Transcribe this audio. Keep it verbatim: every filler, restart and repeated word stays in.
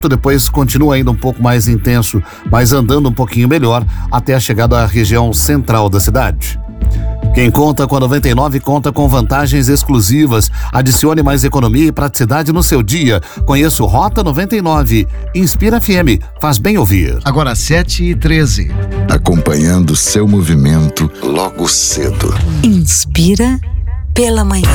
depois continua ainda um pouco mais intenso, mas andando um pouquinho melhor até a chegada à região central da cidade. Quem conta com a noventa e nove conta com vantagens exclusivas. Adicione mais economia e praticidade no seu dia. Conheça o Rota noventa e nove. Inspira F M, faz bem ouvir. Agora sete e treze. Acompanhando seu movimento logo cedo. Inspira pela manhã.